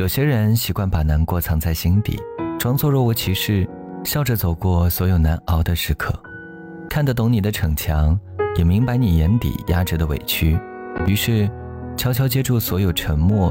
有些人习惯把难过藏在心底，装作若无其事，笑着走过所有难熬的时刻。看得懂你的逞强，也明白你眼底压着的委屈，于是悄悄接住所有沉默